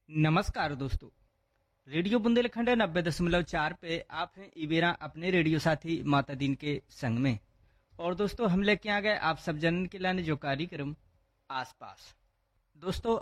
नमस्कार दोस्तों। रेडियो बुंदेलखंड 90.4 पे आप हैं इवेरा अपने रेडियो साथी माता दीन के संग में। और दोस्तों हम लेके आ गए आप सब जनन के लाने जो कार्यक्रम आसपास। दोस्तों